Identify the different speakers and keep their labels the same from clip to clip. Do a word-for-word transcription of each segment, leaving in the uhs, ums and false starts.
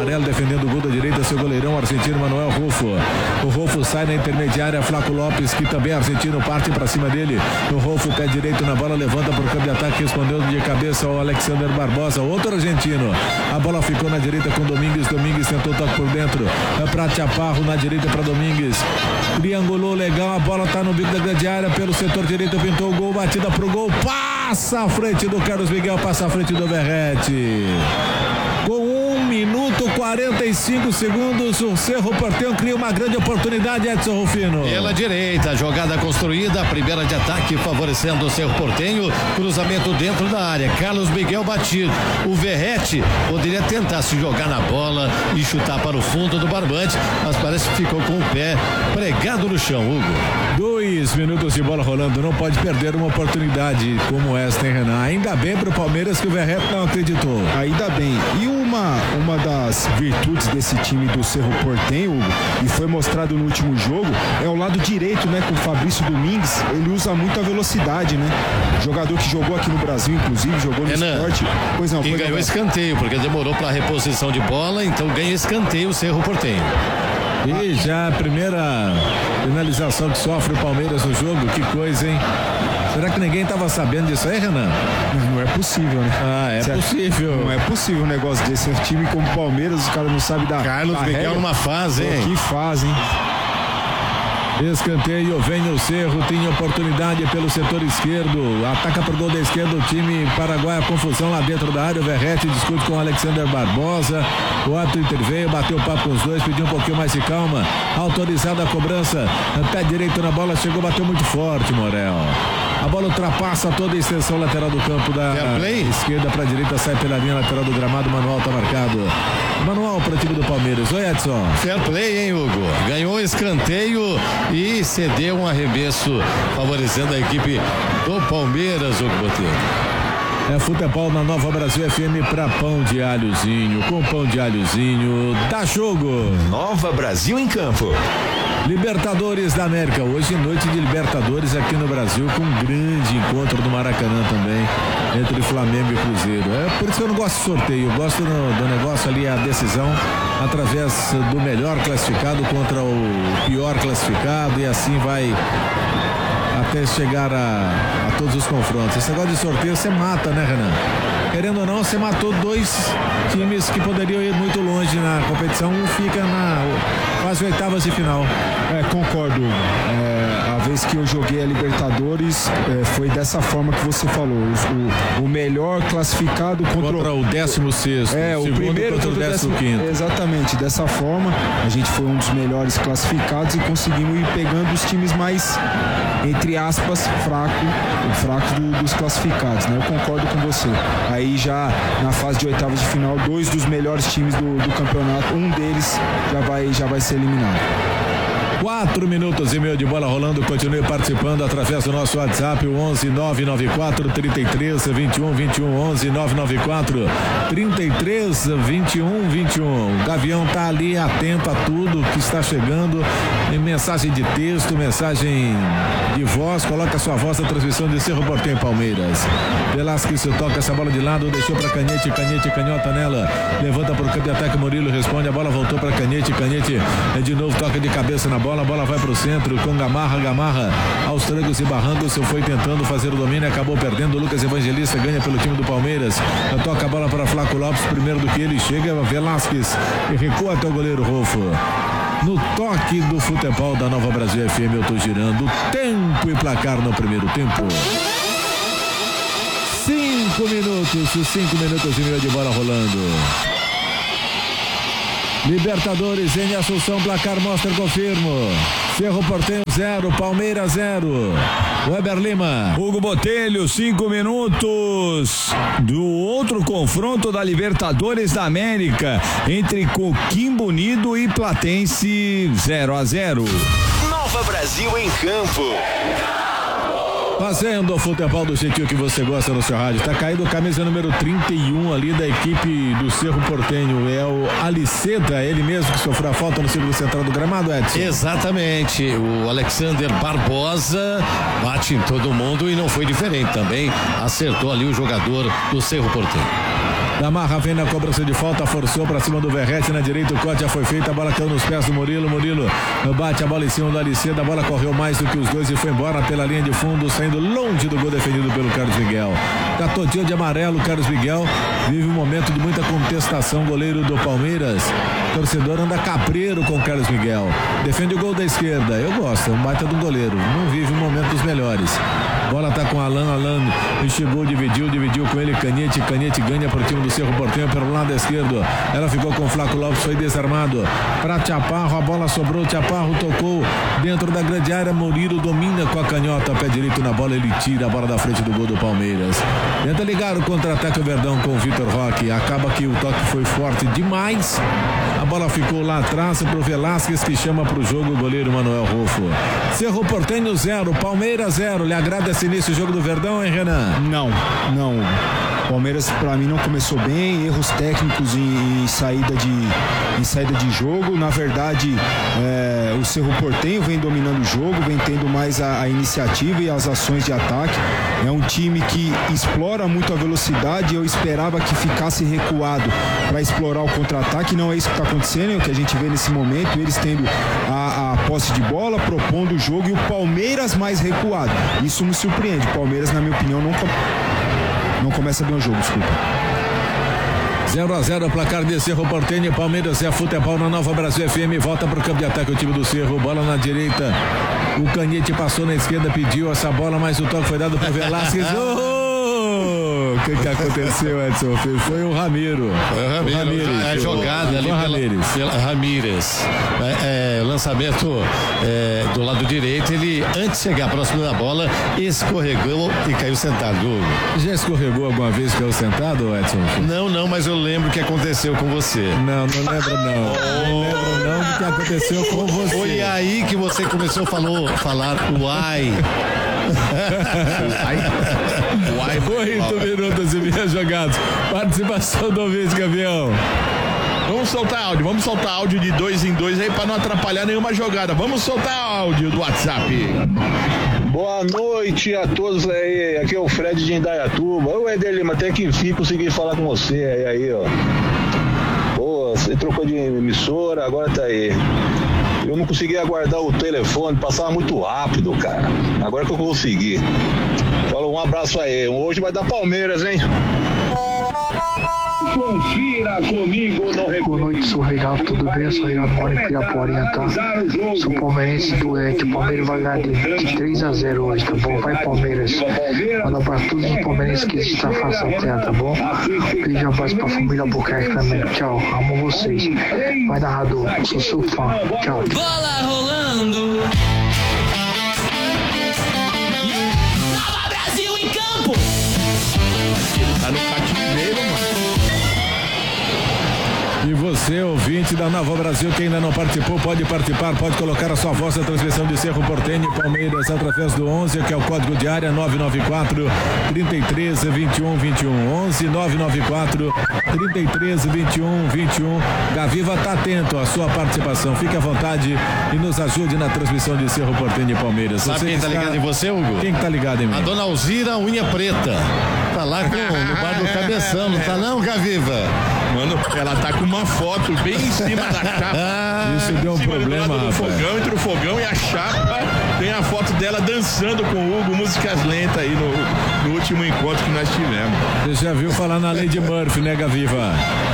Speaker 1: amarelo, defendendo o gol da direita, seu goleirão argentino Manuel Rufo. O Rufo sai na intermediária, Flaco Lopes, que também é argentino, parte para cima dele. O Rufo, pé direito na bola, levanta para o campo de ataque, respondeu de cabeça ao Alexander Barbosa, outro argentino. A bola ficou na direita com Domingues, Domingues tentou toque por dentro, é para Chaparro, na direita para Domingues. Triangulou legal, a bola tá no bico da grande área, pelo setor direito, pintou o gol, batida pro gol, passa à frente do Carlos Miguel, passa à frente do Verrete. Com um minuto e quarenta e cinco segundos, o Cerro Porteño cria uma grande oportunidade, Edson Rufino.
Speaker 2: Pela direita, jogada construída, a primeira de ataque favorecendo o Cerro Porteño, cruzamento dentro da área, Carlos Miguel batido. O Verrete poderia tentar se jogar na bola e chutar para o fundo do barbante, mas parece que ficou com o pé pregado no chão, Hugo.
Speaker 1: Dois minutos de bola rolando, não pode perder uma oportunidade como esta, hein, Renan? Ainda bem pro Palmeiras que o Verrete não acreditou.
Speaker 3: Ainda bem. E uma, uma das virtudes desse time do Cerro Porteño, Hugo, e foi mostrado no último jogo, é o lado direito, né, com o Fabrício Domingues. Ele usa muito a velocidade, né? Jogador que jogou aqui no Brasil, inclusive, jogou no
Speaker 2: Renan,
Speaker 3: esporte. Pois não,
Speaker 2: e
Speaker 3: pois
Speaker 2: ganhou
Speaker 3: não.
Speaker 2: escanteio, porque demorou para a reposição de bola, então ganha escanteio o Cerro Porteño.
Speaker 1: E já a primeira finalização que sofre o Palmeiras no jogo, que coisa, hein? Será que ninguém estava sabendo disso aí, Renan?
Speaker 3: Não, não é possível, né?
Speaker 1: Ah, é
Speaker 3: Certo?
Speaker 1: possível.
Speaker 3: Não é possível um negócio desse. Um time como o Palmeiras, os caras não sabem dar.
Speaker 2: Carlos
Speaker 3: da
Speaker 2: Miguel
Speaker 3: regra.
Speaker 2: numa fase, hein?
Speaker 3: Que fase, hein?
Speaker 1: Escanteio, vem o Cerro, tem oportunidade pelo setor esquerdo, ataca pro gol da esquerda o time paraguaio, confusão lá dentro da área, o Verrete discute com o Alexander Barbosa, o árbitro interveio, bateu o papo com os dois, pediu um pouquinho mais de calma, autorizada a cobrança, pé direito na bola, chegou, bateu muito forte, Morel. A bola ultrapassa toda a extensão lateral do campo da esquerda para a direita, sai pela linha lateral do gramado, manual tá marcado. Manual para o time do Palmeiras. Oi, Edson.
Speaker 2: Fair play, hein, Hugo? Ganhou escanteio e cedeu um arremesso favorecendo a equipe do Palmeiras, Hugo Botelho.
Speaker 1: É futebol na Nova Brasil F M para pão de alhozinho. Com pão de alhozinho, dá jogo.
Speaker 4: Nova Brasil em campo.
Speaker 1: Libertadores da América, hoje noite de Libertadores aqui no Brasil, com um grande encontro do Maracanã também, entre Flamengo e Cruzeiro. É por isso que eu não gosto de sorteio, eu gosto no, do negócio ali, a decisão através do melhor classificado contra o pior classificado, e assim vai até chegar a, a todos os confrontos. Esse negócio de sorteio você mata, né, Renan? Querendo ou não, você matou dois times que poderiam ir muito longe na competição, um fica na quase oitavas de final.
Speaker 3: É, concordo. É, a vez que eu joguei a Libertadores, é, foi dessa forma que você falou. O, o melhor classificado contra,
Speaker 1: contra o décimo sexto.
Speaker 3: É, o, o primeiro contra o décimo quinto. Exatamente, dessa forma, a gente foi um dos melhores classificados e conseguimos ir pegando os times mais, entre aspas, fraco, fracos do, dos classificados, né? Eu concordo com você. Aí já na fase de oitavas de final, dois dos melhores times do, do campeonato, um deles já vai, já vai ser eliminado.
Speaker 1: Quatro minutos e meio de bola rolando, continue participando através do nosso WhatsApp, o onze nove nove quatro, trinta e três, vinte e um, vinte e um, onze nove nove quatro, trinta e três, vinte e um, vinte e um. O Gavião tá ali atento a tudo que está chegando, em mensagem de texto, mensagem de voz, coloca a sua voz na transmissão de Cerro Porteño Palmeiras. Velasquez toca essa bola de lado, deixou para Canhete, Canhete, canhota nela, levanta para o campo de ataque, Murilo responde, a bola voltou para Canhete, Canhete de novo toca de cabeça na bola, a bola vai para o centro com Gamarra, Gamarra aos trancos e barrancos, foi tentando fazer o domínio, acabou perdendo, Lucas Evangelista ganha pelo time do Palmeiras, toca a bola para Flaco Lopes, primeiro do que ele chega, Velasquez e recua até o goleiro Rolfo. No toque do futebol da Nova Brasil F M, eu tô girando tempo e placar no primeiro tempo. Cinco minutos, cinco minutos e meio de bola rolando. Libertadores em Assunção, placar mostra, confirmo. Cerro Porteño zero, Palmeiras zero. Weber Lima.
Speaker 5: Hugo Botelho, cinco minutos do outro confronto da Libertadores da América entre Coquimbo Unido e Platense, zero a zero.
Speaker 4: Nova Brasil em campo.
Speaker 1: Fazendo o futebol do jeitinho que você gosta no seu rádio. Tá caído camisa número trinta e um ali da equipe do Cerro Porteño. É o Aliceta, ele mesmo que sofreu a falta no círculo central do gramado, Edson.
Speaker 2: Exatamente. O Alexander Barbosa bate em todo mundo e não foi diferente também. Acertou ali o jogador do Cerro Porteño.
Speaker 1: Gamarra vem na cobrança de falta, forçou pra cima do Verrete na direita, o corte já foi feito, a bola caiu nos pés do Murilo, Murilo bate a bola em cima do Aliceda, a bola correu mais do que os dois e foi embora pela linha de fundo, saindo longe do gol defendido pelo Carlos Miguel. Catotinho de amarelo, Carlos Miguel vive um momento de muita contestação, goleiro do Palmeiras. Torcedor anda capreiro com Carlos Miguel. Defende o gol da esquerda. Eu gosto, é um baita do goleiro. Não vive um momento dos melhores. Bola tá com Alan, Alan chegou, dividiu, dividiu com ele, Canhete, Canhete ganha pro time do Cerro Porteño pelo lado esquerdo. Ela ficou com o Flaco Lopes, foi desarmado. Pra Chaparro, a bola sobrou, Chaparro tocou dentro da grande área, Murilo domina com a canhota, pé direito na bola, ele tira a bola da frente do gol do Palmeiras. Tenta ligar o contra-ataque o Verdão com o Vitor Roque. Acaba que o toque foi forte demais. A bola ficou lá atrás pro Velasquez, que chama pro jogo o goleiro Manuel Rufo. Cerro Porteño zero, Palmeiras zero. Lhe agrada esse início do jogo do Verdão, hein, Renan?
Speaker 3: Não, não. Palmeiras para mim não começou bem, erros técnicos em, em saída de em saída de jogo. Na verdade, é, o Cerro Porteño vem dominando o jogo, vem tendo mais a, a iniciativa e as ações de ataque. É um time que explora muito a velocidade. Eu esperava que ficasse recuado para explorar o contra-ataque. Não é isso que está acontecendo, é o que a gente vê nesse momento. Eles tendo a, a posse de bola, propondo o jogo, e o Palmeiras mais recuado. Isso me surpreende. O Palmeiras, na minha opinião, não Não começa bem o jogo, desculpa.
Speaker 1: zero a zero, placar de Cerro Porteño, Palmeiras é futebol na Nova Brasil F M, volta pro campo de ataque o time do Cerro, bola na direita, o Canhete passou na esquerda, pediu essa bola, mas o toque foi dado pro Velasquez. Oh! O que que aconteceu, Edson? Foi o Ramiro.
Speaker 2: Foi o Ramiro. O Ramires, a jogada ali
Speaker 1: Ramires.
Speaker 2: pela, pela Ramires. É, é, lançamento é, do lado direito, ele antes de chegar próximo da bola, escorregou e caiu sentado.
Speaker 1: Já escorregou alguma vez e caiu sentado, Edson?
Speaker 2: Não, não, mas eu lembro o que aconteceu com você.
Speaker 1: Não, não lembro não. Oh. Não lembro não do que aconteceu com você.
Speaker 2: Foi aí que você começou a falou, falar uai.
Speaker 1: Uai. Oito minutos e meia jogados. Participação do ouvinte, Gavião.
Speaker 6: Vamos soltar áudio, vamos soltar áudio de dois em dois aí para não atrapalhar nenhuma jogada. Vamos soltar áudio do WhatsApp.
Speaker 7: Boa noite a todos aí, aqui é o Fred de Indaiatuba. Ô Eder Lima, até que enfim consegui falar com você aí, aí ó. Pô, você trocou de emissora, agora tá aí. Eu não consegui aguardar o telefone, passava muito rápido, cara. Agora que eu consegui. Falou, um abraço aí. Hoje vai dar Palmeiras, hein?
Speaker 8: Confira comigo no Record. Boa noite, sou o Reinaldo, tudo bem? Eu sou o Reinaldo, moro em Piraporinha, tá? Sou palmeirense doente, o Palmeiras vai ganhar de três a zero hoje, tá bom? Vai Palmeiras. Manda para todos os palmeirenses que estão fazendo terra, tá bom? Beijo, abraço pra família Albuquerque também, tchau, amo vocês. Vai narrador, sou seu fã, tchau.
Speaker 9: Bola rolando. Nova Brasil em campo.
Speaker 6: Tá no cativeiro, mano.
Speaker 1: E você, ouvinte da Nova Brasil, que ainda não participou, pode participar, pode colocar a sua voz na transmissão de Cerro Porteño e Palmeiras através do onze, que é o código de área nove nove quatro, três três, vinte e um, vinte e um, onze, nove nove quatro, três três, vinte e um, vinte e um. Gaviva tá atento à sua participação, fique à vontade e nos ajude na transmissão de Cerro Porteño e Palmeiras.
Speaker 2: Sabe
Speaker 1: você
Speaker 2: quem tá ligado em você, Hugo?
Speaker 1: Quem que tá ligado em mim?
Speaker 2: A dona Alzira Unha Preta. Tá lá com, no bar do Cabeção, não tá não, Gaviva?
Speaker 6: Mano, ela tá com uma foto bem em cima da chapa.
Speaker 1: Isso deu um problema,
Speaker 6: do
Speaker 1: rapaz.
Speaker 6: fogão, entre o fogão e a chapa, tem a foto dela dançando com o Hugo, músicas lentas aí no, no último encontro que nós tivemos.
Speaker 1: Você já viu falar na Lady Murphy, né, Gaviva?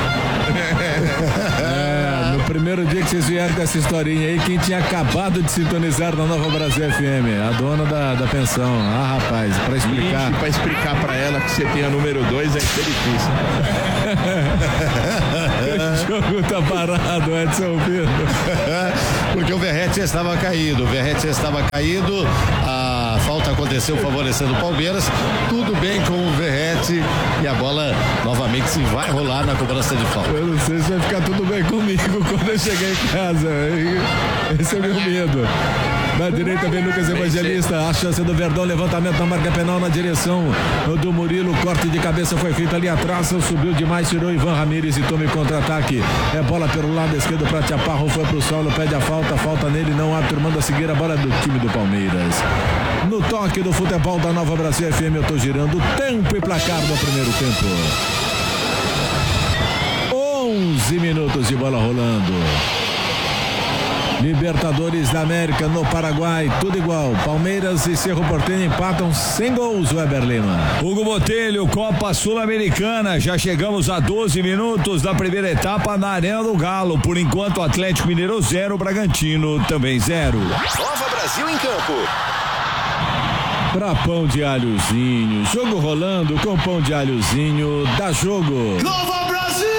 Speaker 1: É, no primeiro dia que vocês vieram com essa historinha aí, quem tinha acabado de sintonizar na Nova Brasil F M? A dona da, da pensão. Ah, rapaz, pra explicar.
Speaker 6: Ixi, pra explicar pra ela que você tem a número dois é difícil.
Speaker 1: O jogo tá parado, Edson Pedro.
Speaker 2: Porque o Verrete estava caído. O Verrete estava caído. A falta aconteceu favorecendo o Palmeiras. Tudo bem com o Verrete. E a bola novamente se vai rolar na cobrança de falta.
Speaker 1: Eu não sei se vai ficar tudo bem comigo quando eu chegar em casa. Esse é o meu medo. Na direita vem Lucas Evangelista, a chance do Verdão, levantamento na marca penal na direção do Murilo, corte de cabeça foi feito ali atrás, subiu demais, tirou Ivan Ramires e tome contra-ataque. É bola pelo lado esquerdo para Chaparro, foi pro solo, pede a falta, falta nele, não há, turmando a seguir a bola do time do Palmeiras. No toque do futebol da Nova Brasil F M, eu tô girando tempo e placar do primeiro tempo. minutos de bola rolando. Libertadores da América no Paraguai, tudo igual. Palmeiras e Cerro Porteño empatam sem gols, Weber Lima.
Speaker 5: Hugo Botelho, Copa Sul-Americana. Já chegamos a doze minutos da primeira etapa na Arena do Galo. Por enquanto, Atlético Mineiro zero, Bragantino também zero.
Speaker 4: Nova Brasil em campo.
Speaker 1: Pra pão de alhozinho, jogo rolando com pão de alhozinho, dá jogo.
Speaker 9: Nova Brasil!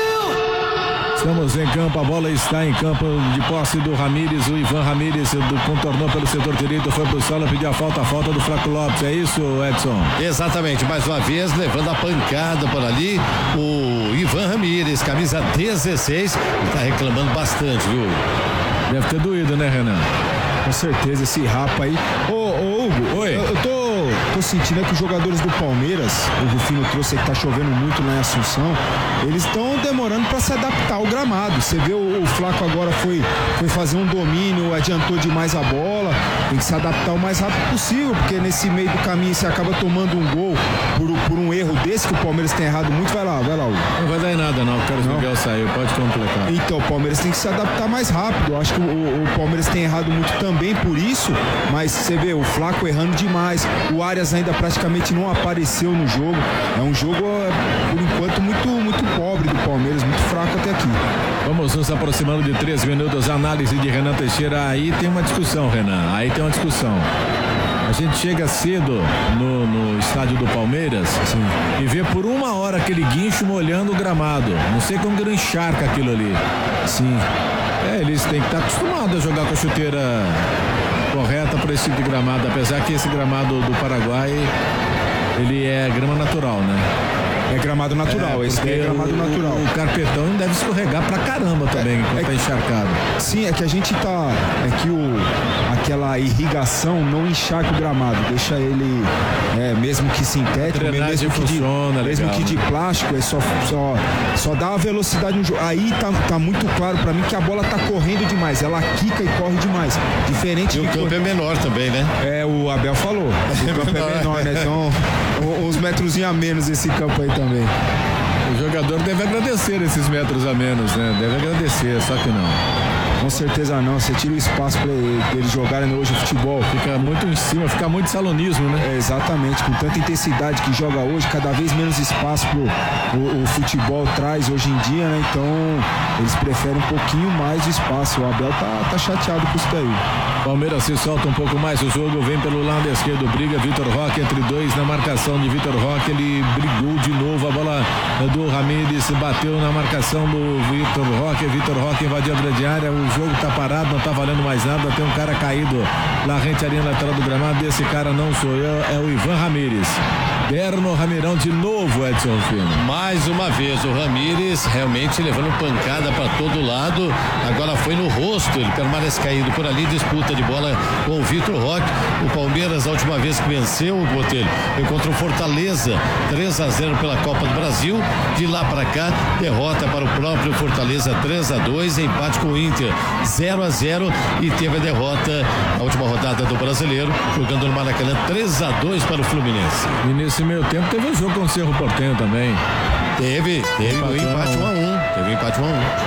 Speaker 1: Estamos em campo, a bola está em campo de posse do Ramírez, o Ivan Ramírez do, contornou pelo setor direito, foi pro solo, pediu a falta, a falta do Flaco Lopes, é isso, Edson?
Speaker 2: Exatamente, mais uma vez levando a pancada por ali, o Ivan Ramírez, camisa dezesseis, está reclamando bastante, viu?
Speaker 1: Deve ter doído, né, Renan?
Speaker 3: Com certeza, esse rapa aí. Ô, ô Hugo,
Speaker 1: Oi.
Speaker 3: Eu, eu tô, tô sentindo que os jogadores do Palmeiras, o Rufino trouxe aí que tá chovendo muito lá em Assunção, eles estão demorando para se adaptar ao gramado. Você vê o, o Flaco agora foi, foi fazer um domínio, adiantou demais a bola, tem que se adaptar o mais rápido possível, porque nesse meio do caminho você acaba tomando um gol por, por um erro desse que o Palmeiras tem errado muito. Vai lá, vai lá, Hugo.
Speaker 1: Não vai dar em nada não, o Carlos não. Miguel saiu, pode completar.
Speaker 3: Então, o Palmeiras tem que se adaptar mais rápido. Eu acho que o, o Palmeiras tem errado muito também por isso, mas você vê o Flaco errando demais, o Arias ainda praticamente não apareceu no jogo. É um jogo, por enquanto, muito, muito pobre do Palmeiras, muito fraco até aqui.
Speaker 1: Vamos nos aproximando de três minutos, análise de Renan Teixeira. Aí tem uma discussão, Renan, aí tem uma discussão. A gente chega cedo no, no estádio do Palmeiras, sim, e vê por uma hora aquele guincho molhando o gramado. Não sei como que não encharca aquilo ali. Sim. É, eles têm que estar acostumados a jogar com a chuteira correta para esse tipo de gramado, apesar que esse gramado do Paraguai, ele é grama natural, né?
Speaker 3: É gramado natural,
Speaker 1: é,
Speaker 3: esse é gramado
Speaker 1: o,
Speaker 3: natural.
Speaker 1: O, o carpetão deve escorregar pra caramba também, é, quando é, tá encharcado.
Speaker 3: Sim, é que a gente tá. É que o, aquela irrigação não encharca o gramado, deixa ele, é, mesmo que sintético, mesmo, que de,
Speaker 1: funciona,
Speaker 3: mesmo
Speaker 1: legal,
Speaker 3: que de
Speaker 1: né?
Speaker 3: plástico, é só, só, só dá a velocidade no jogo. Aí tá, tá muito claro pra mim que a bola tá correndo demais, ela quica e corre demais. Diferente
Speaker 2: E o campo cor... é menor também, né?
Speaker 3: É, o Abel falou. O campo é menor, né? Então, uns metrozinhos a menos esse campo aí também.
Speaker 1: O jogador deve agradecer esses metros a menos, né? Deve agradecer, só que não.
Speaker 3: Com certeza não, você tira o espaço para eles jogarem hoje o futebol.
Speaker 1: Fica muito em cima, fica muito salonismo, né?
Speaker 3: É, exatamente, com tanta intensidade que joga hoje, cada vez menos espaço pro o, o futebol traz hoje em dia, né? Então eles preferem um pouquinho mais de espaço. O Abel tá, tá chateado com isso daí.
Speaker 1: Palmeiras se solta um pouco mais, o jogo vem pelo lado esquerdo, briga Vitor Roque entre dois na marcação de Vitor Roque, ele brigou de novo, a bola do Ramírez bateu na marcação do Vitor Roque, Vitor Roque invadiu a grande área, o jogo tá parado, não tá valendo mais nada, tem um cara caído na rente ali na lateral do gramado, esse cara não sou eu, é o Ivan Ramírez. Derno Ramirão de novo, Edson Rufino.
Speaker 2: Mais uma vez o Ramírez realmente levando pancada para todo lado, agora foi no rosto, ele permanece caído por ali, disputa de bola com o Vitor Roque. O Palmeiras, a última vez que venceu o Botelho, foi contra o Fortaleza, três a zero pela Copa do Brasil. De lá para cá, derrota para o próprio Fortaleza, três a dois, empate com o Inter, zero a zero, e teve a derrota na última rodada do Brasileiro, jogando no Maracanã, três a dois para o Fluminense.
Speaker 1: E nesse meio tempo teve um jogo com o Cerro Porteño também.
Speaker 2: Teve, teve o um empate um a um. Teve um empate um a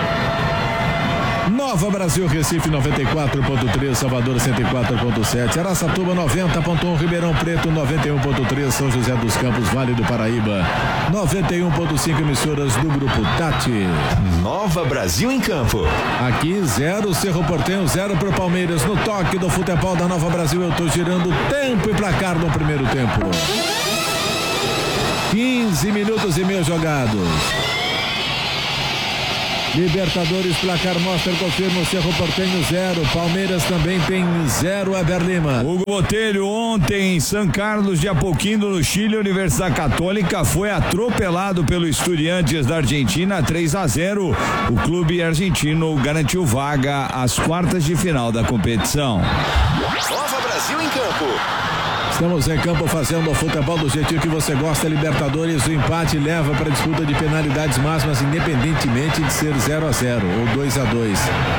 Speaker 2: um.
Speaker 1: Nova Brasil, Recife noventa e quatro ponto três, Salvador cento e quatro ponto sete, Araçatuba noventa ponto um, Ribeirão Preto noventa e um ponto três, São José dos Campos, Vale do Paraíba noventa e um ponto cinco, emissoras do Grupo Tati.
Speaker 4: Nova Brasil em campo.
Speaker 1: Aqui zero, Cerro Porteño, zero pro Palmeiras. No toque do futebol da Nova Brasil, eu tô girando tempo e placar no primeiro tempo. quinze minutos e meio jogados. Libertadores, placar mostra, confirma o Cerro Porteño zero, Palmeiras também tem zero, Weber Lima.
Speaker 5: Hugo Botelho, ontem em São Carlos de Apoquindo, no Chile, a Universidade Católica foi atropelado pelo Estudiantes da Argentina, três a zero. O clube argentino garantiu vaga às quartas de final da competição.
Speaker 4: Nova Brasil em campo.
Speaker 1: Estamos em campo fazendo o futebol do jeitinho que você gosta. Libertadores, o empate leva para a disputa de penalidades máximas, independentemente de ser zero a zero ou dois a dois.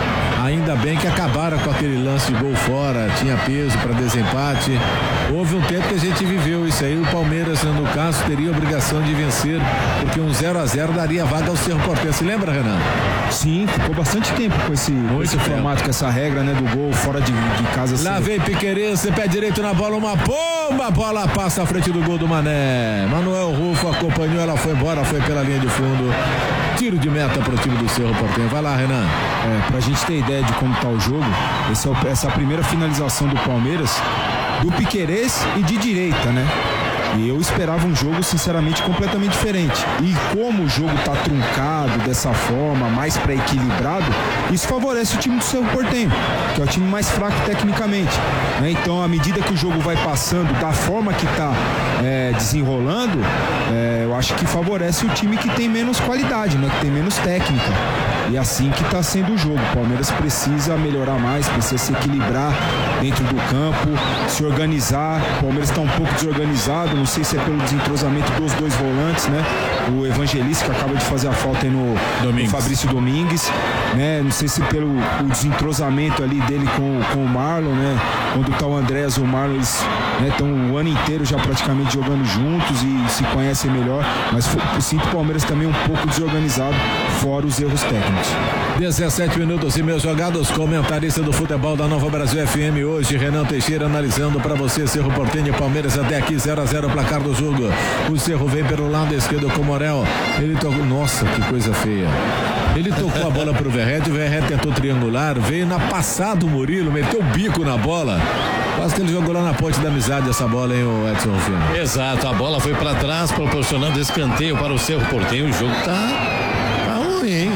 Speaker 1: Ainda bem que acabaram com aquele lance de gol fora, tinha peso para desempate. Houve um tempo que a gente viveu isso aí. O Palmeiras, no caso, teria a obrigação de vencer, porque um zero a zero daria vaga ao Cerro Porteño. Se lembra, Renan?
Speaker 3: Sim, ficou bastante tempo com esse, com esse formato, com essa regra, né, do gol fora de, de casa.
Speaker 1: Lá vem Piquerez, você pé direito na bola, uma bomba, a bola passa à frente do gol do Mané. Manuel Rufo acompanhou, ela foi embora, foi pela linha de fundo. Tiro de meta para o time do Cerro Porteño. Vai lá, Renan.
Speaker 3: É, pra gente ter ideia de como tá o jogo, esse é o, essa é a primeira finalização do Palmeiras, do Piquerez e de direita, né? E eu esperava um jogo, sinceramente, completamente diferente. E como o jogo tá truncado dessa forma, mais pré-equilibrado, isso favorece o time do Cerro Porteño, que é o time mais fraco tecnicamente, né? Então, à medida que o jogo vai passando, da forma que tá é, desenrolando, é, eu acho que favorece o time que tem menos qualidade, né? Que tem menos técnica. E assim que está sendo o jogo. O Palmeiras precisa melhorar mais, precisa se equilibrar dentro do campo, se organizar. O Palmeiras está um pouco desorganizado, não sei se é pelo desentrosamento dos dois volantes, né? O Evangelista, que acaba de fazer a falta aí no, no Fabrício Domingues, né? Não sei se pelo o desentrosamento ali dele com, com o Marlon, né? Quando tá o Andréas e o Marlon, eles estão né, o ano inteiro já praticamente jogando juntos e se conhecem melhor, mas eu sinto o Palmeiras também um pouco desorganizado, fora os erros técnicos.
Speaker 1: dezessete minutos e meus jogados, comentarista do futebol da Nova Brasil F M hoje, Renan Teixeira analisando para você, Cerro Porteño e Palmeiras até aqui, zero a zero placar do jogo. O Cerro vem pelo lado esquerdo com o Morel, ele tocou, nossa, que coisa feia. Ele tocou a bola pro Verrete, o Verrete tentou triangular, veio na passada o Murilo, meteu o bico na bola. Quase que ele jogou lá na Ponte da Amizade essa bola, hein, o Edson Rufino?
Speaker 2: Exato, a bola foi para trás, proporcionando escanteio para o Cerro Porteño. O jogo tá, tá ruim, hein?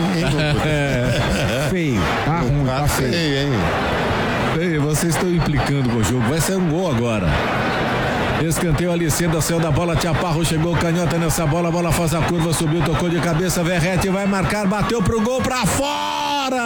Speaker 3: É. Feio, tá ruim, tá, tá feio. feio hein?
Speaker 1: Feio, vocês estão implicando com o jogo, vai sair um gol agora. Escanteio ali, Senda saiu da bola, Tiaparro chegou canhota nessa bola, a bola faz a curva, subiu, tocou de cabeça, Verrete vai marcar, bateu pro gol, pra fora!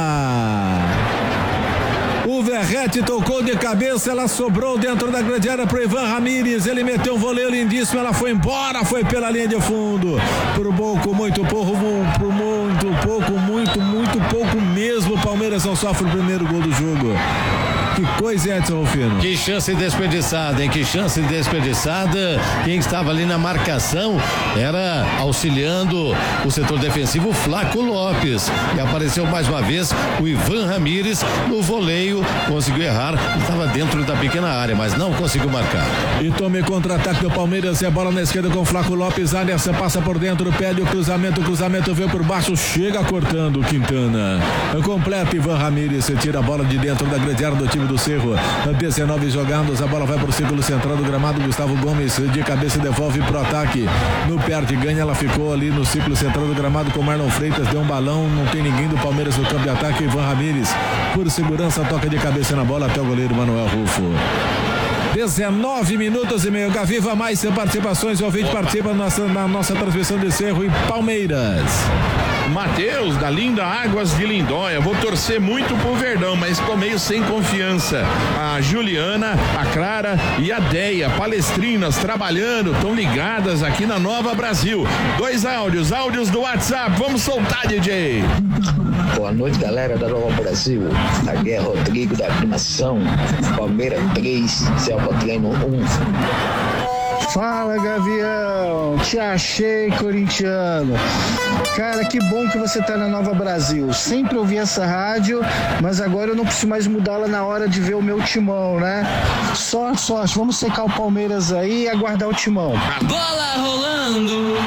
Speaker 1: O Verrete tocou de cabeça, ela sobrou dentro da grande área pro Ivan Ramírez, ele meteu um voleio lindíssimo, ela foi embora, foi pela linha de fundo, por pouco, muito pouco, por muito pouco, muito, muito pouco mesmo, o Palmeiras não sofre o primeiro gol do jogo. Que coisa, Edson Rufino.
Speaker 2: Que chance desperdiçada, hein? Que chance desperdiçada. Quem estava ali na marcação era auxiliando o setor defensivo, Flaco Lopes. E apareceu mais uma vez o Ivan Ramírez no voleio. Conseguiu errar, estava dentro da pequena área, mas não conseguiu marcar.
Speaker 1: E tome contra-ataque do Palmeiras. É bola na esquerda com o Flaco Lopes. Alisson passa por dentro, pede o cruzamento. O cruzamento veio por baixo, chega cortando o Quintana. Completa Ivan Ramírez. Tira a bola de dentro da grande área do time do Cerro. dezenove jogados, a bola vai para o círculo central do gramado. Gustavo Gomes de cabeça devolve pro ataque. No perde ganha, ela ficou ali no círculo central do gramado com Marlon Freitas. Deu um balão, não tem ninguém do Palmeiras no campo de ataque. Ivan Ramírez, por segurança, toca de cabeça na bola até o goleiro Manuel Rufo. dezenove minutos e meio. Gaviva, mais participações. O ouvinte participa na nossa, na nossa transmissão de Cerro e Palmeiras.
Speaker 6: Matheus, da Linda Águas de Lindóia. Vou torcer muito pro Verdão, mas tô meio sem confiança. A Juliana, a Clara e a Deia, palestrinas, trabalhando, estão ligadas aqui na Nova Brasil. Dois áudios, áudios do WhatsApp. Vamos soltar, D J.
Speaker 10: Boa noite, galera da Nova Brasil. Aqui é Rodrigo da Aclimação. Palmeiras três, Cerro Porteño um.
Speaker 11: Fala, Gavião, te achei, corintiano. Cara, que bom que você tá na Nova Brasil. Sempre ouvi essa rádio, mas agora eu não preciso mais mudá-la na hora de ver o meu timão, né? Sorte, sorte, vamos secar o Palmeiras aí e aguardar o timão.
Speaker 9: Bola rolando.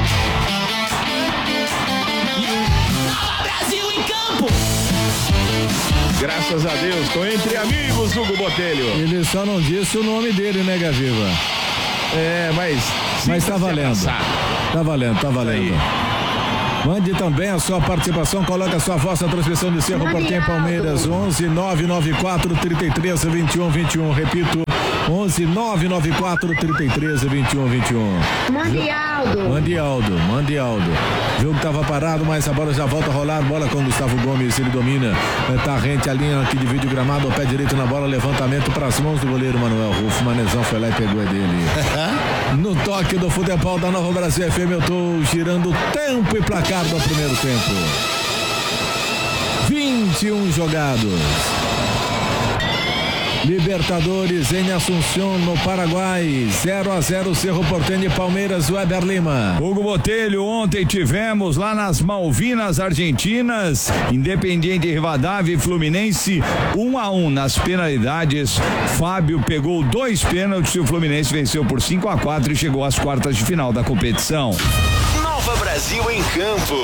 Speaker 9: Nova Brasil em campo.
Speaker 6: Graças a Deus, tô entre amigos, Hugo Botelho.
Speaker 1: Ele só não disse o nome dele, né, Gaviva?
Speaker 6: É, mas...
Speaker 1: Mas tá valendo. Tá valendo, tá valendo. Mande também a sua participação, coloque a sua voz na transmissão de Cerro Porteño Palmeiras, onze nove nove quatro, trinta e três, vinte e um, vinte e um, repito, onze nove nove quatro, trinta e três, vinte e um, vinte e um.
Speaker 12: Mandialdo.
Speaker 1: Mandialdo, Mandialdo. O jogo estava parado, mas a bola já volta a rolar, bola com o Gustavo Gomes, ele domina, tá rente a linha que divide o gramado, o pé direito na bola, levantamento para as mãos do goleiro Manuel Rufo, Manezão foi lá e pegou a dele. No toque do futebol da Nova Brasil F M, eu tô girando tempo e placar do primeiro tempo. vinte vinte e um jogados. Libertadores em Assunção, no Paraguai, zero a zero, Cerro Porteño e Palmeiras, Weber Lima.
Speaker 5: Hugo Botelho, ontem tivemos lá nas Malvinas Argentinas, Independiente Rivadavia e Fluminense, um a um nas penalidades. Fábio pegou dois pênaltis e o Fluminense venceu por cinco a quatro e chegou às quartas de final da competição.
Speaker 4: Nova Brasil em campo.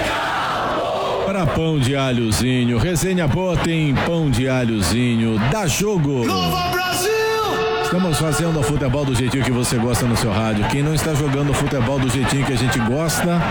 Speaker 1: Para pão de alhozinho, resenha boa tem pão de alhozinho, dá jogo.
Speaker 9: Nova Brasil!
Speaker 1: Estamos fazendo o futebol do jeitinho que você gosta no seu rádio. Quem não está jogando o futebol do jeitinho que a gente gosta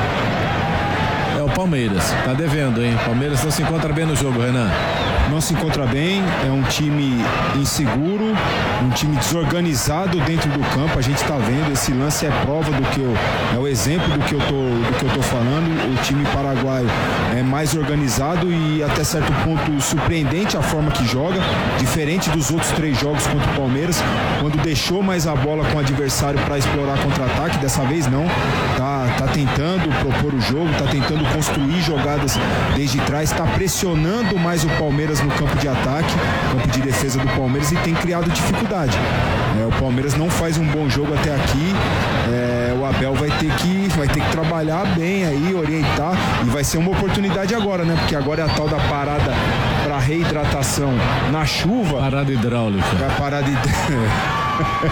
Speaker 1: é o Palmeiras. Tá devendo, hein? Palmeiras não se encontra bem no jogo, Renan.
Speaker 3: Não se encontra bem, é um time inseguro, um time desorganizado dentro do campo. A gente está vendo, esse lance é prova do que eu, é o exemplo do que eu tô, do que eu tô falando. O time paraguaio é mais organizado e até certo ponto surpreendente a forma que joga, diferente dos outros três jogos contra o Palmeiras, quando deixou mais a bola com o adversário para explorar contra-ataque. Dessa vez não, tá, tá tentando propor o jogo, tá tentando construir jogadas desde trás, tá pressionando mais o Palmeiras no campo de ataque, campo de defesa do Palmeiras, e tem criado dificuldade. É, o Palmeiras não faz um bom jogo até aqui. É, o Abel vai ter que vai ter que trabalhar bem aí, orientar, e vai ser uma oportunidade agora, né? Porque agora é a tal da parada para reidratação na chuva.
Speaker 1: Parada hidráulica.
Speaker 3: A parada hidráulica.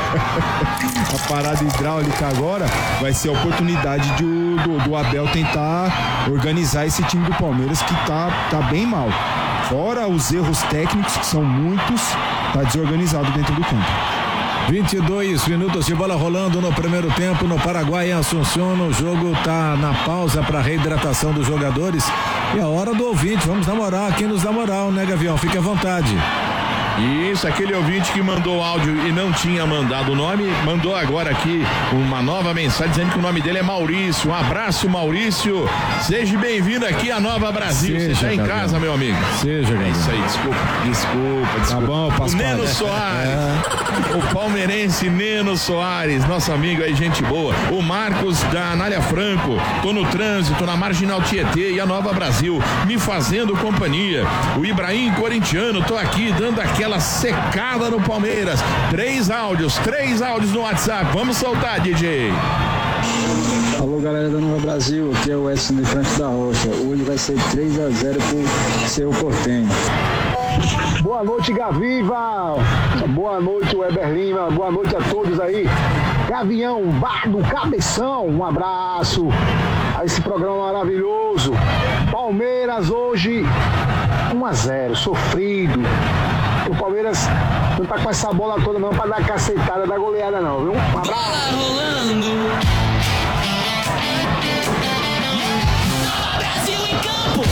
Speaker 3: A parada hidráulica agora vai ser a oportunidade de, do, do Abel tentar organizar esse time do Palmeiras, que tá, tá bem mal. Fora os erros técnicos, que são muitos, tá desorganizado dentro do campo.
Speaker 1: vinte e dois minutos de bola rolando no primeiro tempo no Paraguai, em Assunção. O jogo tá na pausa para reidratação dos jogadores. E a hora do ouvinte, vamos namorar, quem nos dá moral, né, Gavião? Fique à vontade.
Speaker 6: Isso, aquele ouvinte que mandou áudio e não tinha mandado o nome, mandou agora aqui uma nova mensagem dizendo que o nome dele é Maurício. Um abraço, Maurício. Seja bem-vindo aqui à Nova Brasil. Seja, Você está em casa, bem. Meu amigo.
Speaker 1: Seja,
Speaker 6: é isso aí, desculpa, desculpa, desculpa.
Speaker 3: Tá bom, Pascoal.
Speaker 6: O Neno Soares, é. O palmeirense Neno Soares, nosso amigo aí, gente boa. O Marcos da Anália Franco, tô no trânsito, na Marginal Tietê e a Nova Brasil, me fazendo companhia. O Ibrahim Corintiano, tô aqui dando aquela secada no Palmeiras. Três áudios, três áudios no WhatsApp. Vamos soltar, D J.
Speaker 12: Alô, galera da Nova Brasil, aqui é o Edson de Franco da Rocha. Hoje vai ser três a zero pro Cerro Porteño.
Speaker 13: Boa noite, Gaviva. Boa noite, Weber Lima. Boa noite a todos aí. Gavião, Bar do Cabeção, um abraço a esse programa maravilhoso. Palmeiras hoje um a zero, sofrido. O Palmeiras não tá com essa bola toda não pra dar cacetada da goleada não, viu? Um abraço.
Speaker 9: Bola rolando. Brasil em campo.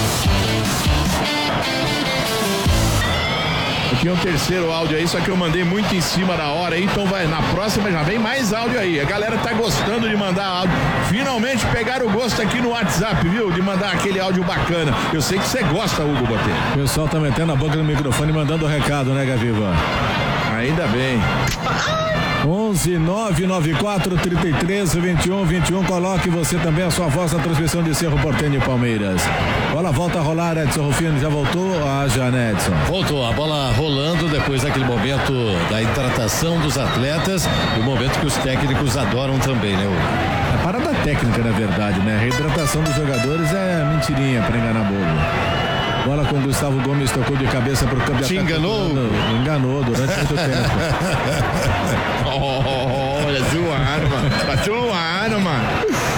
Speaker 6: Aqui é o terceiro áudio aí, só que eu mandei muito em cima da hora aí, então vai, na próxima já vem mais áudio aí. A galera tá gostando de mandar áudio. Finalmente pegaram o gosto aqui no WhatsApp, viu? De mandar aquele áudio bacana. Eu sei que você gosta, Hugo Botelho.
Speaker 1: O pessoal tá metendo a boca no microfone e mandando o recado, né, Gaviva?
Speaker 6: Ainda bem.
Speaker 1: onze nove nove quatro, trinta e três, vinte e um, vinte e um. Coloque você também a sua voz na transmissão de Cerro Porteño e Palmeiras. Bola volta a rolar, Edson Rufino já voltou? Ah, já, né, Edson?
Speaker 2: Voltou, a bola rolando depois daquele momento da hidratação dos atletas, o momento que os técnicos adoram também, né?
Speaker 1: É parada técnica, na verdade, né? A reidratação dos jogadores é mentirinha pra enganar bobo. Bola com Gustavo Gomes, tocou de cabeça pro campo de ataque.
Speaker 2: Te enganou?
Speaker 1: Enganou durante muito tempo.
Speaker 6: Oh, olha, zoando, mano. Tá zoando, mano.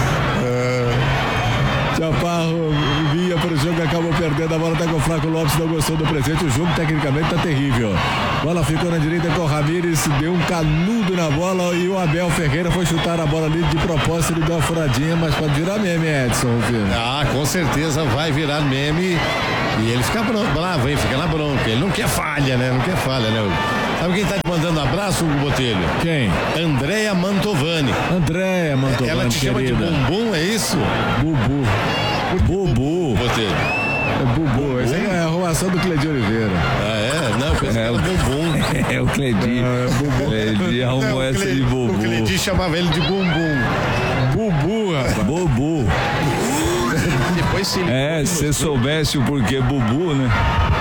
Speaker 1: Chaparro vinha pro jogo, acabou perdendo. A bola tá com o Flaco Lopes, não gostou do presente. O jogo tecnicamente tá terrível. Bola ficou na direita com o Ramírez, deu um canudo na bola e o Abel Ferreira foi chutar a bola ali de propósito. Ele deu uma furadinha, mas pode virar meme, Edson. Viu?
Speaker 2: Ah, com certeza vai virar meme. E ele fica bravo, hein? Fica na bronca. Ele não quer falha, né? Não quer falha, né? Sabe quem tá te mandando abraço, Hugo Botelho?
Speaker 1: Quem?
Speaker 2: Andréia Mantovani.
Speaker 1: Andréia Mantovani,
Speaker 2: ela te chama
Speaker 1: querida.
Speaker 2: de bumbum, é isso?
Speaker 1: Bubu. Bubu.
Speaker 2: Botelho.
Speaker 1: É Bubu. Essa é a arrumação do Cledir Oliveira.
Speaker 2: Ah, é? Não, eu pensei
Speaker 5: É
Speaker 2: que
Speaker 5: o-
Speaker 2: era bumbum.
Speaker 5: É o Cledir.
Speaker 1: É Bubu.
Speaker 5: Cledir arrumou
Speaker 2: Não, o
Speaker 5: essa
Speaker 2: Cle-
Speaker 5: de
Speaker 2: O
Speaker 5: Bubu.
Speaker 2: Cledir chamava ele de bumbum.
Speaker 1: Bubu, rapaz.
Speaker 5: Bubu.
Speaker 6: Depois foi silicone.
Speaker 5: É, se você soubesse o porquê Bubu, né?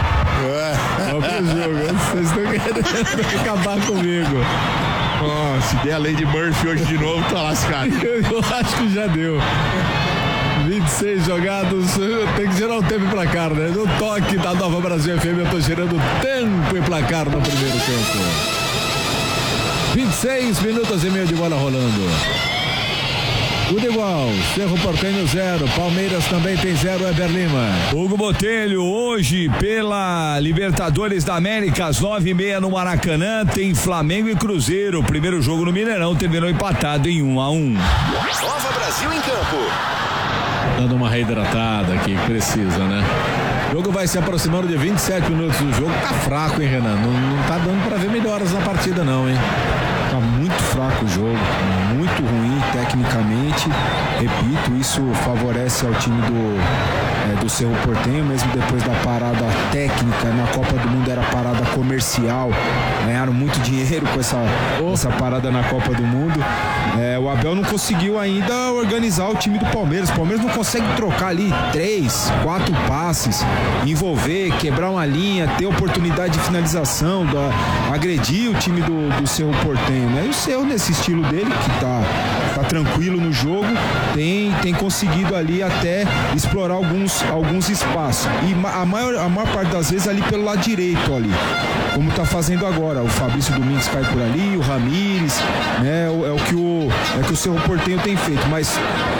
Speaker 1: Vamos pro jogo. Vocês estão querendo acabar comigo.
Speaker 6: Oh, se der a Lady Murphy hoje de novo, tá lascado.
Speaker 1: Eu acho que já deu. vinte e seis jogados, tem que gerar o tempo e placar, né? No toque da Nova Brasil F M, eu tô gerando tempo e placar no primeiro tempo. vinte e seis minutos e meio de bola rolando. Tudo igual, Cerro Porteño zero, Palmeiras também tem zero, Eber Lima.
Speaker 5: Hugo Botelho, hoje pela Libertadores da América, às nove e meia no Maracanã, tem Flamengo e Cruzeiro. O primeiro jogo no Mineirão terminou empatado em um a um.
Speaker 4: Nova Brasil em campo.
Speaker 1: Dando uma reidratada aqui, precisa, né? O jogo vai se aproximando de vinte e sete minutos. O jogo tá fraco, hein, Renan? Não, não tá dando pra ver melhoras na partida, não, hein?
Speaker 3: Tá muito fraco o jogo, muito ruim tecnicamente. Repito, isso favorece ao time do, é, do Cerro Porteño, mesmo depois da parada técnica. Na Copa do Mundo era parada comercial, ganharam muito dinheiro com essa, essa parada na Copa do Mundo. É, o Abel não conseguiu ainda organizar o time do Palmeiras. O Palmeiras não consegue trocar ali três, quatro passes, envolver, quebrar uma linha, ter oportunidade de finalização, da, agredir o time do, do Cerro Porteño. Né? E o Cerro, nesse estilo dele, que tá, tá tranquilo no jogo, tem, tem conseguido ali até explorar alguns, alguns espaços. E a maior, a maior parte das vezes ali pelo lado direito ali, como tá fazendo agora. O Fabrício Domingues cai por ali, o Ramírez, né? É o que o, é que o Cerro Porteño tem feito, mas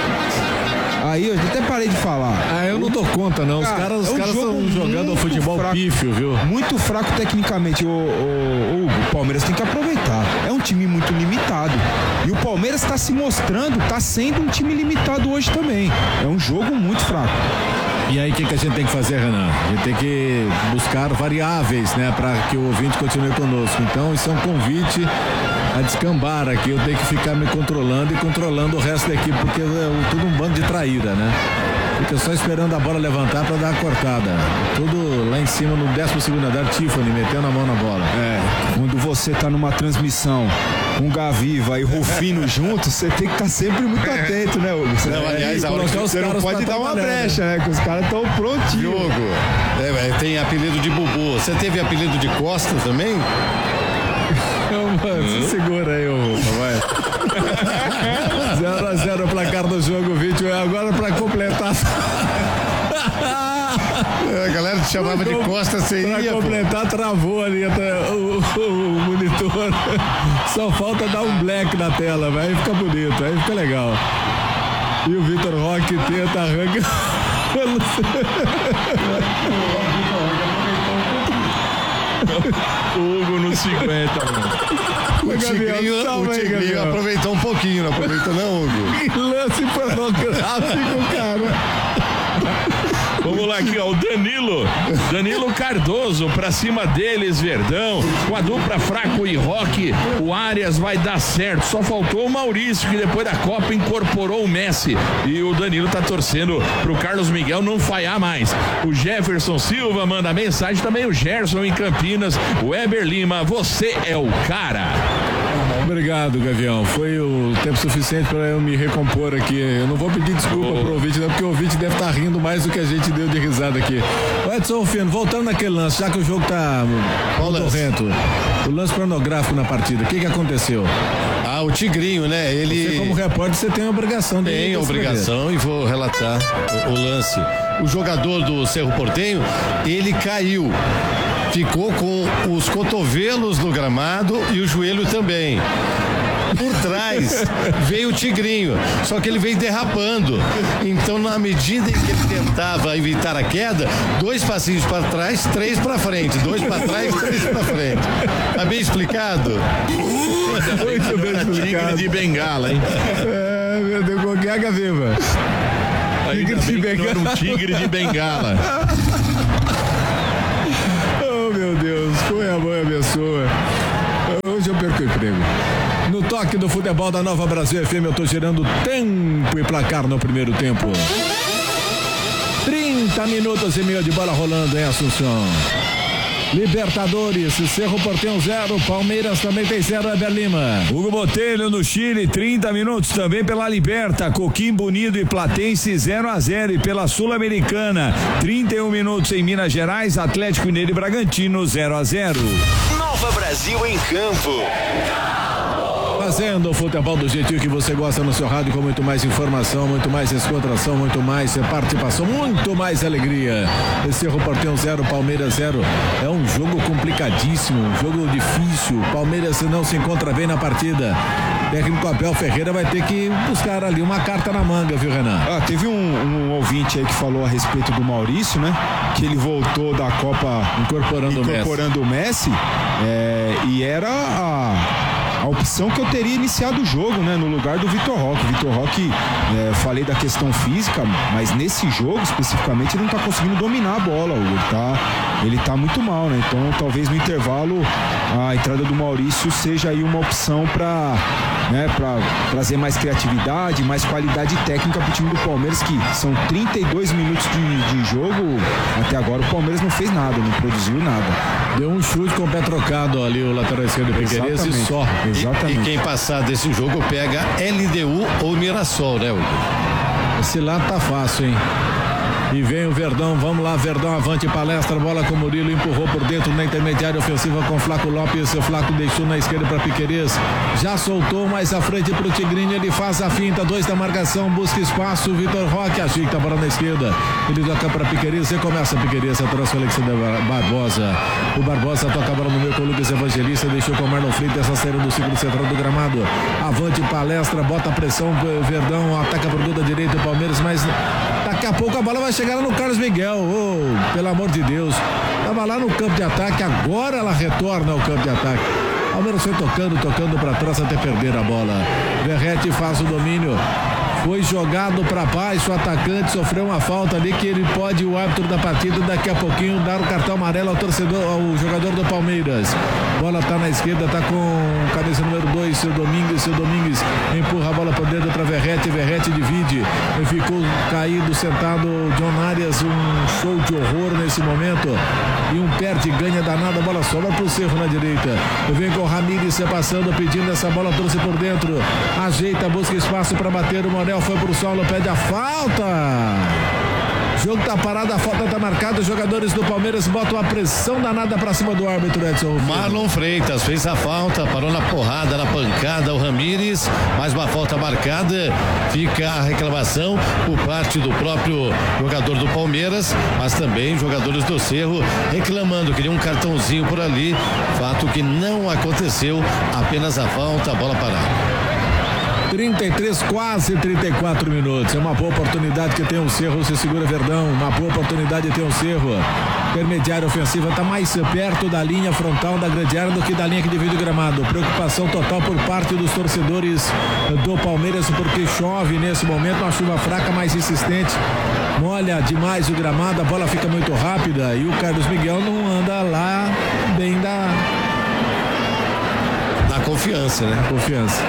Speaker 3: aí eu até parei de falar.
Speaker 1: Ah, eu não dou conta, não. Cara, os caras é um caras estão jogando futebol fraco, pífio, viu?
Speaker 3: Muito fraco tecnicamente. O, o, o Palmeiras tem que aproveitar. É um time muito limitado. E o Palmeiras está se mostrando, está sendo um time limitado hoje também. É um jogo muito fraco.
Speaker 1: E aí, o que, que a gente tem que fazer, Renan? A gente tem que buscar variáveis, né? Para que o ouvinte continue conosco. Então, isso é um convite a descambar aqui. Eu tenho que ficar me controlando e controlando o resto da equipe, porque é tudo um bando de traíra, né? Fica só esperando a bola levantar para dar a cortada. Tudo lá em cima no décimo segundo andar, Tiffany metendo a mão na bola.
Speaker 3: É, quando você tá numa transmissão com Gaviva e Rufino juntos, você tem que estar tá sempre muito atento, né, Hugo? Você,
Speaker 2: não, aliás, a hora que
Speaker 3: você não pode dar uma brecha, né? Que os caras estão prontinhos.
Speaker 2: Jogo. É, tem apelido de Bubu. Você teve apelido de Costa também?
Speaker 1: Não, mano, hum? Se segura aí, ô vai. zero a zero o placar do jogo, vídeo. Agora pra completar.
Speaker 2: A galera te chamava de Costa, você
Speaker 1: pra
Speaker 2: ia.
Speaker 1: Pra completar, pô. Travou ali o, o, o monitor. Só falta dar um black na tela, vai. Aí fica bonito, aí fica legal. E o Vitor Roque tenta arrancar.
Speaker 6: O Hugo no cinquenta, mano.
Speaker 2: O Tigrinho, o Tigrinho aproveitou um pouquinho, não aproveitou não, Hugo?
Speaker 1: Que lance pornográfico, cara.
Speaker 6: Vamos lá aqui, ó, o Danilo Danilo Cardoso pra cima deles, Verdão, com a dupla Fraco e Roque, o Arias vai dar certo, só faltou o Maurício, que depois da Copa incorporou o Messi, e o Danilo tá torcendo pro Carlos Miguel não falhar mais. O Jefferson Silva manda mensagem, também o Gerson em Campinas, o Eber Lima, você é o cara.
Speaker 1: Obrigado, Gavião. Foi o tempo suficiente para eu me recompor aqui. Eu não vou pedir desculpa oh. pro ouvinte, não, porque o ouvinte deve estar tá rindo mais do que a gente deu de risada aqui. O Edson Fino, voltando naquele lance, já que o jogo tá corrento, o lance pornográfico na partida, o que que aconteceu?
Speaker 2: Ah, o Tigrinho, né? Ele...
Speaker 1: Você, como repórter, você tem a obrigação de...
Speaker 2: Tem a obrigação e vou relatar o, o lance. O jogador do Cerro Porteño, ele caiu. Ficou com os cotovelos no gramado e o joelho também. Por trás veio o Tigrinho, só que ele veio derrapando. Então, na medida em que ele tentava evitar a queda, dois passinhos para trás, três para frente. Dois para trás, três para frente. Tá bem explicado?
Speaker 1: Muito bem explicado.
Speaker 6: Tigre de Bengala, hein?
Speaker 1: É, meu Deus, qual que é a Gaviva?
Speaker 6: Tigre de Bengala. Um tigre de Bengala.
Speaker 1: Meu Deus, foi a mãe abençoa. Hoje eu perco o emprego. No toque do futebol da Nova Brasil F M, eu tô gerando tempo e placar no primeiro tempo. trinta minutos e meio de bola rolando em Assunção. Libertadores, Cerro Porteño zero, Palmeiras também tem zero, Eber Lima.
Speaker 5: Hugo Botelho no Chile, trinta minutos também pela Liberta, Coquimbo Unido e Platense zero a zero, e pela Sul-Americana, trinta e um minutos em Minas Gerais, Atlético Mineiro e Bragantino zero a zero.
Speaker 4: Nova Brasil em campo.
Speaker 1: Fazendo o futebol do jeitinho que você gosta no seu rádio, com muito mais informação, muito mais descontração, muito mais participação, muito mais alegria. Cerro Porteño zero, Palmeiras zero. É um jogo complicadíssimo, um jogo difícil. Palmeiras não se encontra bem na partida. O técnico Abel Ferreira vai ter que buscar ali uma carta na manga, viu, Renan?
Speaker 3: Ah, teve um, um ouvinte aí que falou a respeito do Maurício, né? Que ele voltou da Copa
Speaker 1: incorporando,
Speaker 3: incorporando o Messi, o Messi é, e era a a opção que eu teria iniciado o jogo, né, no lugar do Vitor Roque. Vitor Roque, é, falei da questão física, mas nesse jogo especificamente ele não tá conseguindo dominar a bola, ele tá, ele tá muito mal, né? Então talvez no intervalo a entrada do Maurício seja aí uma opção para, né, para trazer mais criatividade, mais qualidade técnica pro time do Palmeiras, que são trinta e dois minutos de, de jogo. Até agora o Palmeiras não fez nada, não produziu nada.
Speaker 1: Deu um chute com o pé trocado ali, o lateral esquerdo do Figueirense e só.
Speaker 2: Exatamente. E, e quem passar desse jogo pega L D U ou Mirassol, né, Hugo?
Speaker 1: Esse lado tá fácil, hein? E vem o Verdão, vamos lá, Verdão, avante palestra, bola com Murilo, empurrou por dentro na intermediária ofensiva com Flaco Lopes, o Flaco deixou na esquerda para Piquerez, já soltou mais à frente pro Tigrinho, ele faz a finta, dois da marcação, busca espaço, Vitor Roque, ajeita a bola na esquerda, ele toca para Piquerez, recomeça Piquerez, atrás o Alexandre Barbosa, o Barbosa toca a bola no meio com o Lucas Evangelista, deixou com o Marlon Freitas, essa saída do ciclo central do gramado, avante palestra, bota a pressão, Verdão, ataca por toda a direita o Palmeiras, mas daqui a pouco a bola vai chegar no Carlos Miguel, oh, pelo amor de Deus, estava lá no campo de ataque, agora ela retorna ao campo de ataque. Palmeiras foi tocando, tocando para trás até perder a bola. Verratti faz o domínio, foi jogado para baixo, o atacante sofreu uma falta ali que ele pode, o árbitro da partida, daqui a pouquinho dar o cartão amarelo ao torcedor, ao jogador do Palmeiras. Bola tá na esquerda, tá com cabeça número dois, seu Domingues, seu Domingues empurra a bola por dentro para Verratti, Verratti divide, ficou caído, sentado John Arias, um show de horror nesse momento, e um perde e ganha danado, a bola sobra pro Cerro na direita, vem com o Ramírez passando, pedindo essa bola, trouxe por dentro, ajeita, busca espaço para bater, o Morel foi pro solo, pede a falta. O jogo tá parado, a falta tá marcada, os jogadores do Palmeiras botam a pressão danada pra cima do árbitro, Edson.
Speaker 2: Marlon Freitas fez a falta, parou na porrada, na pancada, o Ramírez, mais uma falta marcada, fica a reclamação por parte do próprio jogador do Palmeiras, mas também jogadores do Cerro reclamando, queria um cartãozinho por ali, fato que não aconteceu, apenas a falta, a bola parada.
Speaker 1: trinta e três, quase trinta e quatro minutos. É uma boa oportunidade que tem o Cerro, se segura Verdão. Uma boa oportunidade que tem o Cerro. Intermediária ofensiva está mais perto da linha frontal da grande área do que da linha que divide o gramado. Preocupação total por parte dos torcedores do Palmeiras, porque chove nesse momento, uma chuva fraca, mais insistente. Molha demais o gramado, a bola fica muito rápida e o Carlos Miguel não anda lá bem da.
Speaker 2: Na confiança, né?
Speaker 1: Na confiança.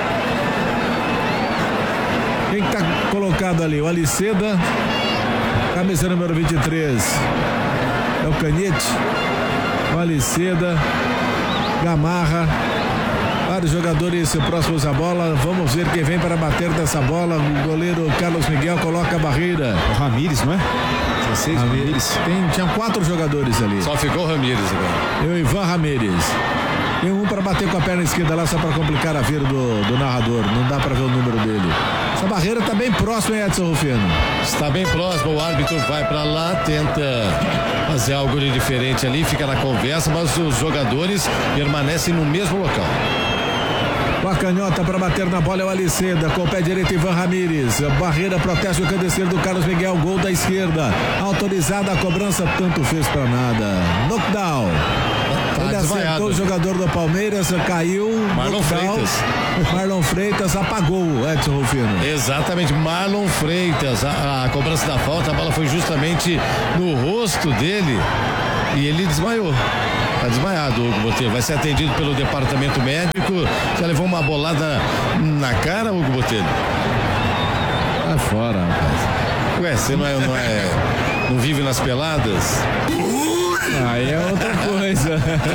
Speaker 1: Quem está colocado ali? O Aliceda, camisa número vinte e três. É o Canhete. O Aliceda, Gamarra. Vários jogadores próximos à bola. Vamos ver quem vem para bater dessa bola. O goleiro Carlos Miguel coloca a barreira.
Speaker 3: O Ramírez, não é?
Speaker 1: dezesseis, Ramírez. Tem, tinha quatro jogadores ali.
Speaker 2: Só ficou o Ramírez agora.
Speaker 1: E o Ivan Ramírez. Tem um para bater com a perna esquerda lá, só para complicar a vida do, do narrador. Não dá para ver o número dele. Essa barreira está bem próxima, hein, Edson Rufino?
Speaker 2: Está bem próximo, o árbitro vai para lá, tenta fazer algo de diferente ali, fica na conversa, mas os jogadores permanecem no mesmo local.
Speaker 1: Com a canhota para bater na bola é o Aliceda, com o pé direito Ivan Ramírez. Barreira protege o canto esquerdo do Carlos Miguel, gol da esquerda. Autorizada a cobrança, tanto fez para nada. Knockdown. Tá Ele desmaiado. Acertou o jogador do Palmeiras, caiu.
Speaker 2: Marlon Freitas.
Speaker 1: Marlon Freitas apagou o Edson Rufino.
Speaker 2: Exatamente, Marlon Freitas. A, a cobrança da falta, a bola foi justamente no rosto dele e ele desmaiou. Tá desmaiado, Hugo Botelho. Vai ser atendido pelo departamento médico. Já levou uma bolada na cara, Hugo Botelho?
Speaker 1: Tá fora, rapaz.
Speaker 2: Ué, você não é, não é. Não vive nas peladas?
Speaker 1: Aí é outra coisa. coisa.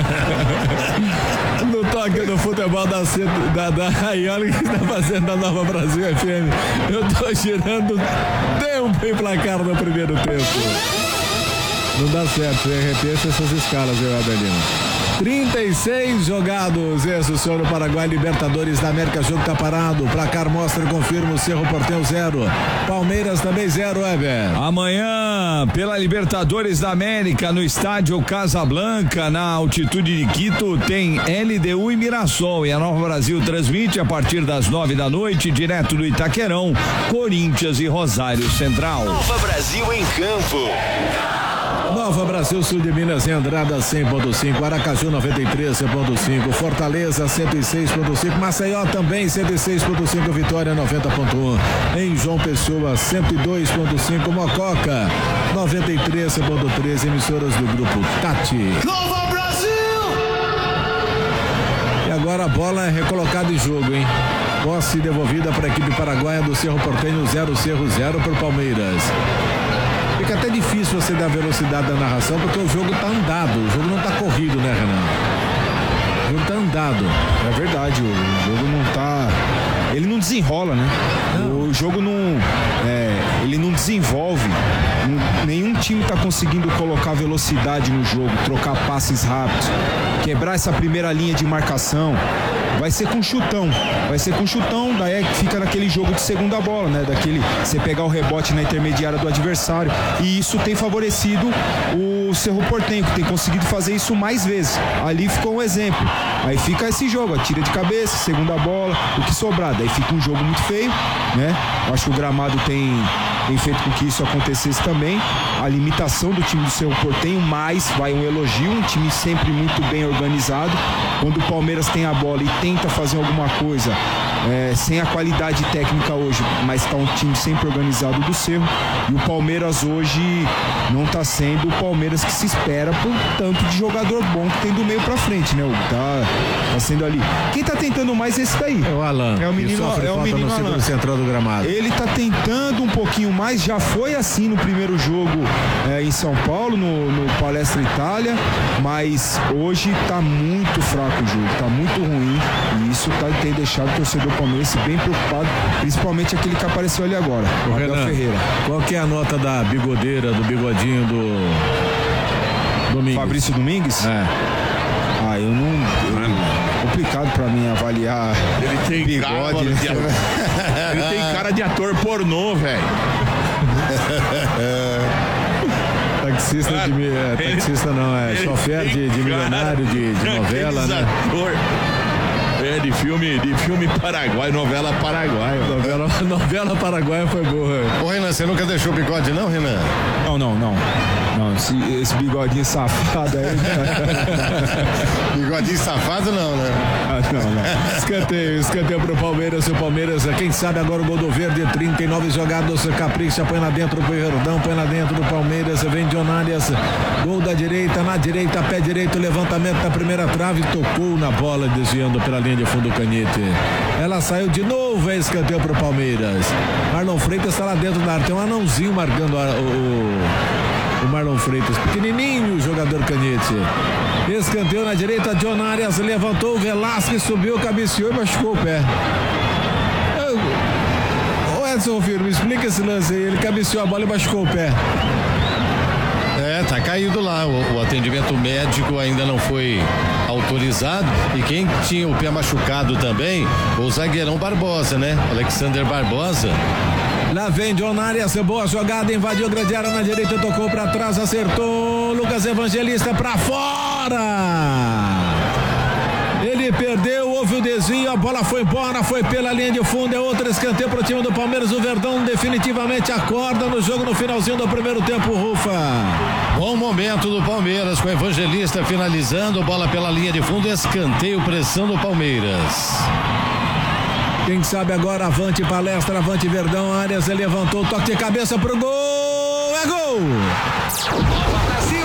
Speaker 1: No toque do futebol da, da, da Raiola que está fazendo a Nova Brasil F M. Eu tô girando tempo em placar no primeiro tempo. Não dá certo, de repente essas escalas, viu, Adelino? trinta e seis jogados, esse o senhor do Paraguai, Libertadores da América, jogo tá parado, placar mostra e confirma o Cerro Porteño zero, Palmeiras também zero, Ever.
Speaker 5: Amanhã, pela Libertadores da América, no estádio Casablanca, na altitude de Quito, tem L D U e Mirassol, e a Nova Brasil transmite a partir das nove da noite, direto do Itaquerão, Corinthians e Rosário Central.
Speaker 4: Nova Brasil em campo.
Speaker 1: Nova Brasil, sul de Minas, em Andrada cem ponto cinco, Aracaju noventa e três ponto cinco, Fortaleza cento e seis ponto cinco, Maceió também cento e seis ponto cinco, Vitória noventa ponto um, em João Pessoa cento e dois ponto cinco, Mococa noventa e três ponto três, emissoras do grupo Tati.
Speaker 9: Nova Brasil!
Speaker 1: E agora a bola é recolocada em jogo, hein? Posse devolvida para a equipe paraguaia do Cerro Porteño, zero Cerro, zero para o Palmeiras. Fica até difícil você dar velocidade na narração, porque o jogo tá andado, o jogo não tá corrido, né, Renan? O jogo tá andado.
Speaker 3: É verdade, o jogo não tá... Ele não desenrola, né? Não. O jogo não... É, ele não desenvolve. Nenhum time tá conseguindo colocar velocidade no jogo, trocar passes rápidos, quebrar essa primeira linha de marcação. Vai ser com chutão, vai ser com chutão, daí é que fica naquele jogo de segunda bola, né? Daquele, você pegar o rebote na intermediária do adversário, e isso tem favorecido o Cerro Porteño, que tem conseguido fazer isso mais vezes. Ali ficou um exemplo, aí fica esse jogo, tira de cabeça, segunda bola, o que sobrar, daí fica um jogo muito feio, né? Eu acho que o gramado tem, tem feito com que isso acontecesse também, a limitação do time do Cerro Porteño, mas vai um elogio, um time sempre muito bem organizado. Quando o Palmeiras tem a bola e tenta fazer alguma coisa, é, sem a qualidade técnica hoje, mas está um time sempre organizado do Cerro, e o Palmeiras hoje não está sendo o Palmeiras que se espera por tanto de jogador bom que tem do meio para frente, né? Tá, tá sendo ali. Quem tá tentando mais é esse daí.
Speaker 1: É o Alan.
Speaker 3: É o menino, é o menino Alan.
Speaker 1: Central do gramado.
Speaker 3: Ele tá tentando um pouquinho mais, já foi assim no primeiro jogo é, em São Paulo, no, no Palestra Itália, mas hoje tá muito fraco o jogo, tá muito ruim, e isso tá, tem deixado o torcedor palmeirense bem preocupado, principalmente aquele que apareceu ali agora, o Abel
Speaker 1: Renan
Speaker 3: Ferreira.
Speaker 1: Qual que é a nota da bigodeira, do bigodinho do Domingues?
Speaker 3: Fabrício Domingues?
Speaker 1: É.
Speaker 3: Ah, eu não... Eu, complicado pra mim avaliar
Speaker 6: ele tem
Speaker 3: bigode.
Speaker 6: Cara,
Speaker 3: né?
Speaker 6: de ator, ele tem cara de ator pornô, velho.
Speaker 1: Taxista de... É, taxista não, é chofer de, de milionário, de, de novela, né?
Speaker 6: Ator. É, de filme, de filme paraguaio, novela paraguaia.
Speaker 1: Novela, novela paraguaia foi boa.
Speaker 2: Ô, Renan, você nunca deixou bigode não, Renan?
Speaker 3: Não, não, não. Não, esse, esse bigodinho safado aí.
Speaker 2: Bigodinho safado não, né?
Speaker 3: Ah, não, não.
Speaker 1: Escanteio, escanteio pro Palmeiras. O Palmeiras, quem sabe agora o gol do Verde, trinta e nove jogados. Capricha, põe lá dentro pro Verdão, põe lá dentro do Palmeiras. Vem John Arias, gol da direita, na direita, pé direito, levantamento da primeira trave, tocou na bola, desviando pela linha de fundo Canhete. Ela saiu de novo, é escanteio pro Palmeiras. Marlon Freitas está lá dentro da área, tem um anãozinho marcando a, o, o Marlon Freitas, pequenininho o jogador Canhete. Escanteio na direita, John Arias levantou, o Velasquez subiu, cabeceou e machucou o pé. Ô Edson Firmo, explica esse lance aí, ele cabeceou a bola e machucou o pé.
Speaker 2: É, tá caído lá, o, o atendimento médico ainda não foi autorizado, e quem tinha o pé machucado também, o zagueirão Barbosa, né? Alexander Barbosa.
Speaker 1: Lá vem John Arias, boa jogada, invadiu a grande área na direita, tocou pra trás, acertou, Lucas Evangelista pra fora. Ele perdeu, houve o desvio, a bola foi embora, foi pela linha de fundo, é outro escanteio pro time do Palmeiras. O Verdão definitivamente acorda no jogo no finalzinho do primeiro tempo, Rufa.
Speaker 2: Bom momento do Palmeiras, com o Evangelista finalizando, bola pela linha de fundo, escanteio, pressão do Palmeiras.
Speaker 1: Quem sabe agora, avante Palestra, avante Verdão, Arias levantou, toque de cabeça pro gol, é gol!